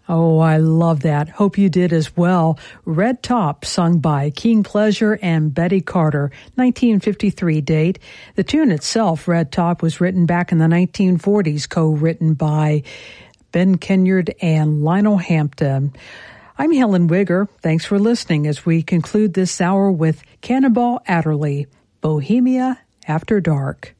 Oh, I love that. Hope you did as well. Red Top, sung by King Pleasure and Betty Carter, 1953 date. The tune itself, Red Top, was written back in the 1940s, co-written by Ben Kenyard and Lionel Hampton. I'm Helen Wigger. Thanks for listening as we conclude this hour with Cannonball Adderley, Bohemia After Dark.